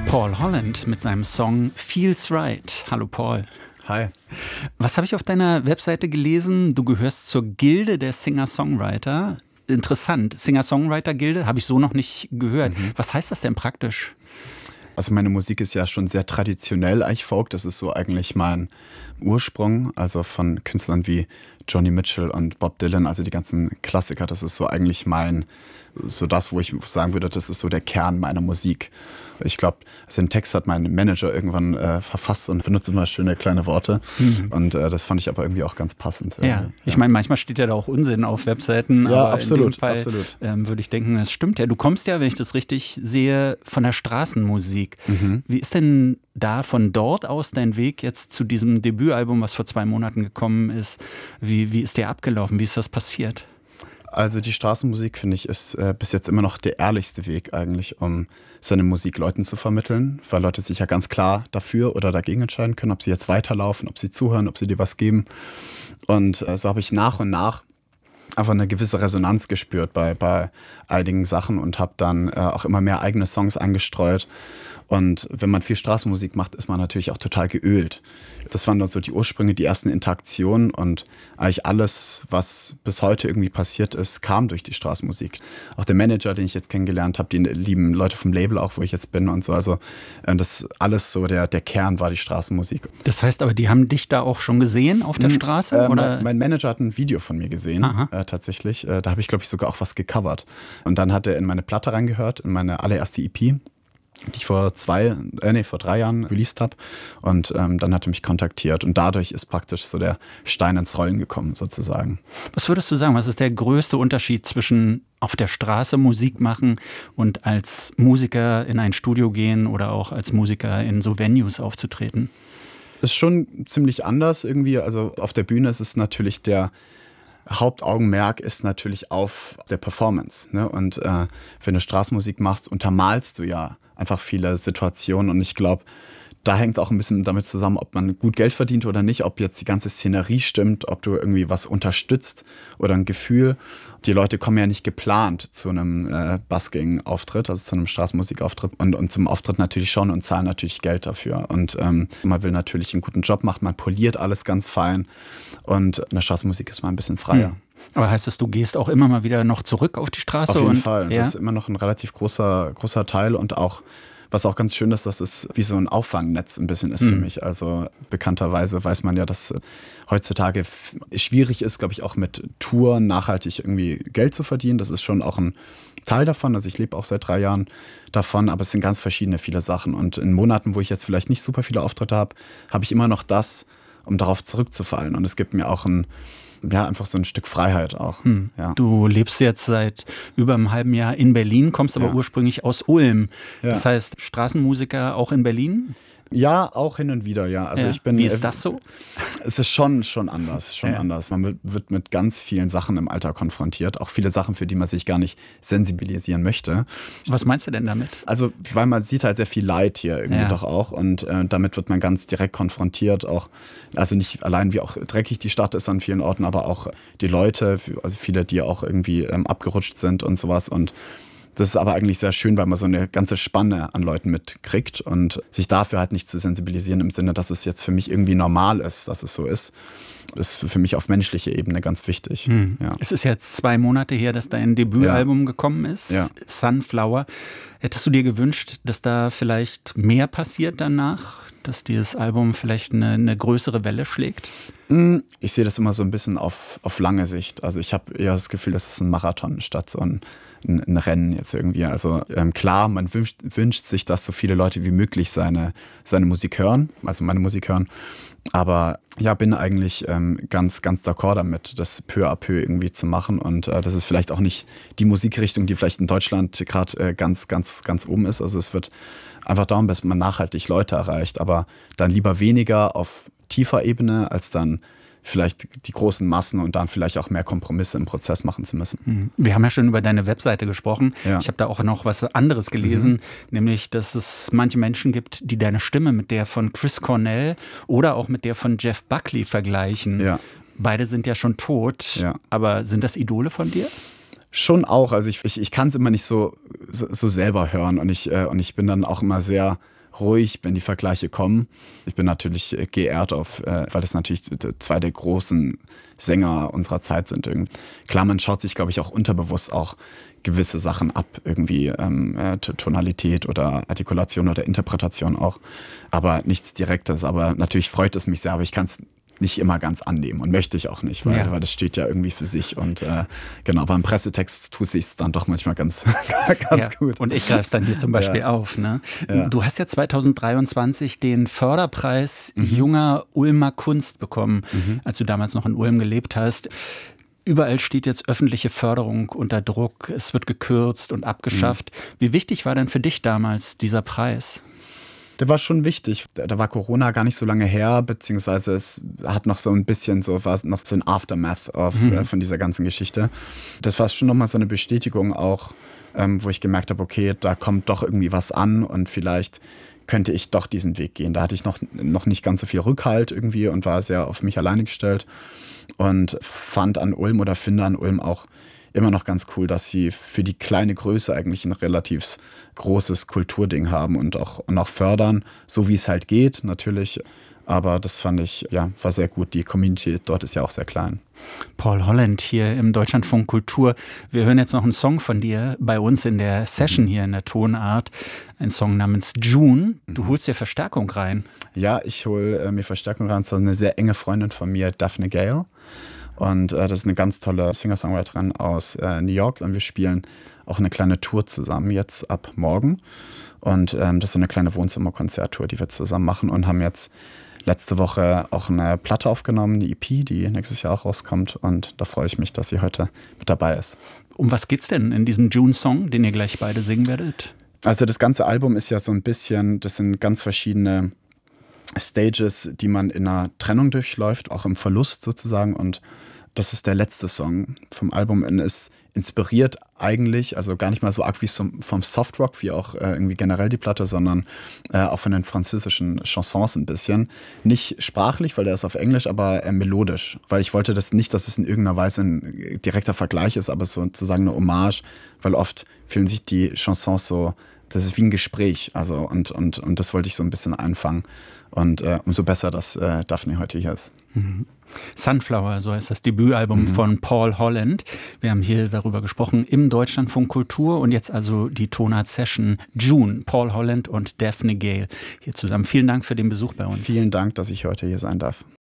Paul Holland mit seinem Song Feels Right. Hallo Paul. Hi. Was habe ich auf deiner Webseite gelesen? Du gehörst zur Gilde der Singer-Songwriter. Interessant, Singer-Songwriter-Gilde, habe ich so noch nicht gehört. Was heißt das denn praktisch? Also meine Musik ist ja schon sehr traditionell, eigentlich Folk. Das ist so eigentlich mein Ursprung, also von Künstlern wie Joni Mitchell und Bob Dylan, also die ganzen Klassiker. Das ist so eigentlich so das, wo ich sagen würde, das ist so der Kern meiner Musik. Ich glaube, also den Text hat mein Manager irgendwann verfasst und benutzt immer schöne kleine Worte. Und das fand ich aber irgendwie auch ganz passend. Ja, ich meine, manchmal steht ja da auch Unsinn auf Webseiten. Ja, aber absolut, in dem Fall absolut. Würde ich denken, das stimmt ja. Du kommst ja, wenn ich das richtig sehe, von der Straßenmusik. Wie ist denn da von dort aus dein Weg jetzt zu diesem Debütalbum, was vor 2 Monaten gekommen ist? Wie ist der abgelaufen? Wie ist das passiert? Also die Straßenmusik, finde ich, ist bis jetzt immer noch der ehrlichste Weg eigentlich, um seine Musik Leuten zu vermitteln, weil Leute sich ja ganz klar dafür oder dagegen entscheiden können, ob sie jetzt weiterlaufen, ob sie zuhören, ob sie dir was geben. Und so habe ich nach und nach einfach eine gewisse Resonanz gespürt bei einigen Sachen und habe dann auch immer mehr eigene Songs eingestreut. Und wenn man viel Straßenmusik macht, ist man natürlich auch total geölt. Das waren dann so die Ursprünge, die ersten Interaktionen und eigentlich alles, was bis heute irgendwie passiert ist, kam durch die Straßenmusik. Auch der Manager, den ich jetzt kennengelernt habe, die lieben Leute vom Label auch, wo ich jetzt bin und so. Also das alles so, der Kern war die Straßenmusik. Das heißt aber, die haben dich da auch schon gesehen auf der Straße? Oder? Mein Manager hat ein Video von mir gesehen, tatsächlich. Da habe ich, glaube ich, sogar auch was gecovert. Und dann hat er in meine Platte reingehört, in meine allererste EP, die ich vor 3 Jahren released habe. Und dann hat er mich kontaktiert. Und dadurch ist praktisch so der Stein ins Rollen gekommen, sozusagen. Was würdest du sagen, was ist der größte Unterschied zwischen auf der Straße Musik machen und als Musiker in ein Studio gehen oder auch als Musiker in so Venues aufzutreten? Ist schon ziemlich anders irgendwie. Also auf der Bühne ist es natürlich der Hauptaugenmerk ist natürlich auf der Performance. Ne? Und wenn du Straßenmusik machst, untermalst du ja einfach viele Situationen. Und ich glaube, da hängt es auch ein bisschen damit zusammen, ob man gut Geld verdient oder nicht, ob jetzt die ganze Szenerie stimmt, ob du irgendwie was unterstützt oder ein Gefühl. Die Leute kommen ja nicht geplant zu einem Busking-Auftritt, also zu einem Straßenmusikauftritt und zum Auftritt natürlich schon und zahlen natürlich Geld dafür. Und man will natürlich einen guten Job machen, man poliert alles ganz fein und in der Straßenmusik ist man ein bisschen freier. Aber heißt das, du gehst auch immer mal wieder noch zurück auf die Straße? Auf jeden Fall. Ja? Das ist immer noch ein relativ großer Teil und auch, was auch ganz schön ist, dass es wie so ein Auffangnetz ein bisschen ist für mich. Also bekannterweise weiß man ja, dass heutzutage schwierig ist, glaube ich, auch mit Touren nachhaltig irgendwie Geld zu verdienen. Das ist schon auch ein Teil davon. Also ich lebe auch seit 3 Jahren davon, aber es sind ganz viele Sachen. Und in Monaten, wo ich jetzt vielleicht nicht super viele Auftritte habe, habe ich immer noch das, um darauf zurückzufallen. Und es gibt mir auch einfach so ein Stück Freiheit auch. Ja. Du lebst jetzt seit über einem halben Jahr in Berlin, kommst aber ursprünglich aus Ulm. Ja. Das heißt, Straßenmusiker auch in Berlin? Ja, auch hin und wieder, ja. Also ich bin, wie ist das so? Es ist schon anders, anders. Man wird mit ganz vielen Sachen im Alltag konfrontiert, auch viele Sachen, für die man sich gar nicht sensibilisieren möchte. Was meinst du denn damit? Also, weil man sieht halt sehr viel Leid hier irgendwie doch auch und damit wird man ganz direkt konfrontiert, auch, also nicht allein wie auch dreckig die Stadt ist an vielen Orten, aber auch die Leute, also viele, die auch irgendwie abgerutscht sind und sowas und das ist aber eigentlich sehr schön, weil man so eine ganze Spanne an Leuten mitkriegt und sich dafür halt nicht zu sensibilisieren im Sinne, dass es jetzt für mich irgendwie normal ist, dass es so ist. Das ist für mich auf menschlicher Ebene ganz wichtig. Ja. Es ist jetzt 2 Monate her, dass dein Debütalbum gekommen ist, Sunflower. Hättest du dir gewünscht, dass da vielleicht mehr passiert danach? Dass dieses Album vielleicht eine größere Welle schlägt? Ich sehe das immer so ein bisschen auf lange Sicht. Also ich habe eher das Gefühl, das ist ein Marathon statt so ein Rennen jetzt irgendwie. Also klar, man wünscht sich, dass so viele Leute wie möglich seine Musik hören, also meine Musik hören. Aber ja, bin eigentlich ganz d'accord damit, das peu à peu irgendwie zu machen. Und das ist vielleicht auch nicht die Musikrichtung, die vielleicht in Deutschland gerade ganz oben ist. Also es wird einfach dauern, bis man nachhaltig Leute erreicht. Aber dann lieber weniger auf tiefer Ebene, als dann vielleicht die großen Massen und dann vielleicht auch mehr Kompromisse im Prozess machen zu müssen. Wir haben ja schon über deine Webseite gesprochen. Ja. Ich habe da auch noch was anderes gelesen, nämlich, dass es manche Menschen gibt, die deine Stimme mit der von Chris Cornell oder auch mit der von Jeff Buckley vergleichen. Ja. Beide sind ja schon tot, aber sind das Idole von dir? Schon auch. Also ich kann es immer nicht so selber hören und ich bin dann auch immer sehr ruhig, wenn die Vergleiche kommen. Ich bin natürlich geehrt weil das natürlich zwei der großen Sänger unserer Zeit sind. Klar, man schaut sich, glaube ich, auch unterbewusst auch gewisse Sachen ab, irgendwie Tonalität oder Artikulation oder Interpretation auch, aber nichts Direktes. Aber natürlich freut es mich sehr, aber ich kann es nicht immer ganz annehmen und möchte ich auch nicht, weil das steht ja irgendwie für sich und genau, beim Pressetext tut sich es dann doch manchmal ganz gut. Und ich greife es dann hier zum Beispiel auf. Ne? Ja. Du hast ja 2023 den Förderpreis Junger Ulmer Kunst bekommen, als du damals noch in Ulm gelebt hast. Überall steht jetzt öffentliche Förderung unter Druck, es wird gekürzt und abgeschafft. Wie wichtig war denn für dich damals dieser Preis? Der war schon wichtig. Da war Corona gar nicht so lange her, beziehungsweise es hat noch so ein bisschen war noch so ein Aftermath von dieser ganzen Geschichte. Das war schon nochmal so eine Bestätigung auch, wo ich gemerkt habe, okay, da kommt doch irgendwie was an und vielleicht könnte ich doch diesen Weg gehen. Da hatte ich noch nicht ganz so viel Rückhalt irgendwie und war sehr auf mich alleine gestellt und finde an Ulm auch immer noch ganz cool, dass sie für die kleine Größe eigentlich ein relativ großes Kulturding haben und auch fördern, so wie es halt geht, natürlich. Aber das fand ich, war sehr gut. Die Community dort ist ja auch sehr klein. Paul Holland hier im Deutschlandfunk Kultur. Wir hören jetzt noch einen Song von dir bei uns in der Session hier in der Tonart. Ein Song namens June. Du holst dir Verstärkung rein. Ja, ich hole mir Verstärkung rein. Das ist eine sehr enge Freundin von mir, Daphne Gale. Und das ist eine ganz tolle Singer-Songwriterin aus New York. Und wir spielen auch eine kleine Tour zusammen jetzt ab morgen. Und das ist so eine kleine Wohnzimmer-Konzerttour, die wir zusammen machen und haben jetzt letzte Woche auch eine Platte aufgenommen, eine EP, die nächstes Jahr auch rauskommt. Und da freue ich mich, dass sie heute mit dabei ist. Um was geht's denn in diesem June-Song, den ihr gleich beide singen werdet? Also das ganze Album ist ja so ein bisschen, das sind ganz verschiedene Stages, die man in einer Trennung durchläuft, auch im Verlust sozusagen. Und das ist der letzte Song vom Album und ist inspiriert eigentlich, also gar nicht mal so arg wie vom Softrock, wie auch irgendwie generell die Platte, sondern auch von den französischen Chansons ein bisschen. Nicht sprachlich, weil der ist auf Englisch, aber melodisch. Weil ich wollte das nicht, dass es in irgendeiner Weise ein direkter Vergleich ist, aber sozusagen eine Hommage, weil oft fühlen sich die Chansons so, das ist wie ein Gespräch, also und das wollte ich so ein bisschen einfangen. Und umso besser, dass Daphne heute hier ist. Sunflower, so heißt das Debütalbum von Paul Holland. Wir haben hier darüber gesprochen im Deutschlandfunk Kultur und jetzt also die Tonart-Session June, Paul Holland und Daphne Gale hier zusammen. Vielen Dank für den Besuch bei uns. Vielen Dank, dass ich heute hier sein darf.